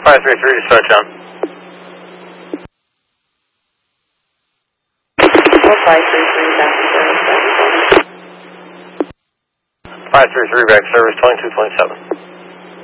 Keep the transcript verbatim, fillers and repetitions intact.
five three three, dispatch on. four five three three, back to service. five three three, back to service, twenty-two twenty-seven.